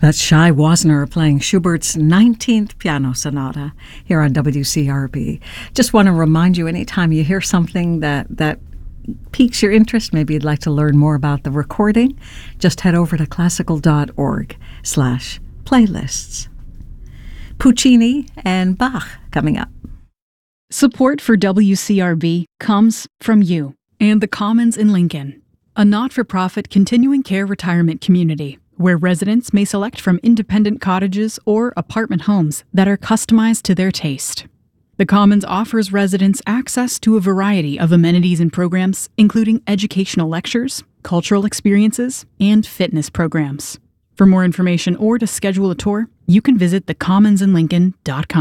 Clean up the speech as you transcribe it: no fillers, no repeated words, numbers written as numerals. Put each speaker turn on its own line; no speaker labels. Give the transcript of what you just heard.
That's Shai Wasner playing Schubert's 19th Piano Sonata here on WCRB. Just want to remind you, anytime you hear something that piques your interest, maybe you'd like to learn more about the recording, just head over to classical.org/playlists. Puccini and Bach coming up.
Support for WCRB comes from you and the Commons in Lincoln, a not-for-profit continuing care retirement community where residents may select from independent cottages or apartment homes that are customized to their taste. The Commons offers residents access to a variety of amenities and programs, including educational lectures, cultural experiences, and fitness programs. For more information or to schedule a tour, you can visit thecommonsinlincoln.com.